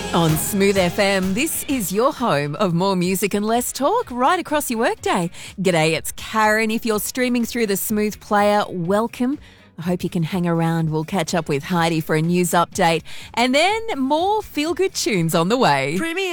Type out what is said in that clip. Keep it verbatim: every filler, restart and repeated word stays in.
On Smooth F M, this is your home of more music and less talk right across your workday. G'day, it's Karen. If you're streaming through the Smooth player, welcome. I hope you can hang around. We'll catch up with Heidi for a news update and then more feel-good tunes on the way. Premier